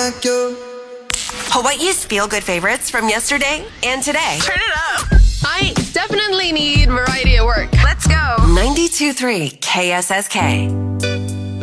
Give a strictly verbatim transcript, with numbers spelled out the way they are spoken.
like you. Hawaii's feel-good favorites from yesterday and today. Turn it up. I definitely need variety at work. Let's go. ninety-two point three K S S K.